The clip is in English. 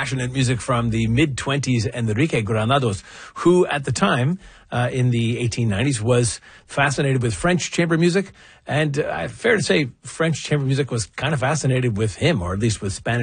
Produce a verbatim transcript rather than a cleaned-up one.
passionate music from the mid-twenties, Enrique Granados, who at the time, uh, in the eighteen nineties, was fascinated with French chamber music. And uh, fair to say, French chamber music was kind of fascinated with him, or at least with Spanish